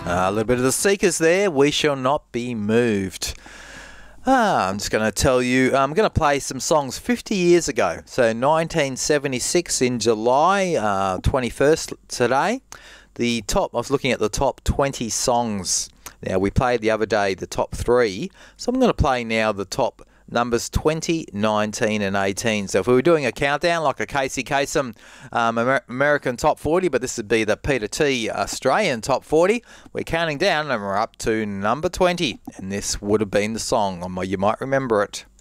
A little bit of the Seekers there. We Shall Not Be Moved. I'm just going to tell you, I'm going to play some songs 50 years ago. So 1976 in July 21st today. I was looking at the top 20 songs. Now, we played the other day the top 3. So I'm going to play now the top numbers 20, 19 and 18. So if we were doing a countdown like a Casey Kasem American Top 40, but this would be the Peter T Australian Top 40, we're counting down and we're up to number 20. And this would have been the song. You might remember it.